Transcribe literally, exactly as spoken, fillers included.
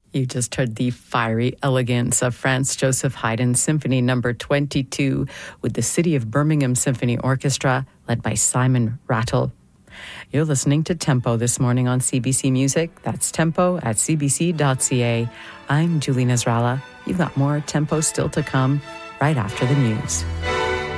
You just heard the fiery elegance of Franz Joseph Haydn's Symphony Number twenty-two with the City of Birmingham Symphony Orchestra, led by Simon Rattle. You're listening to Tempo this morning on C B C Music. That's tempo at c b c dot c a. I'm Julie Nasrallah. You've got more Tempo still to come right after the news.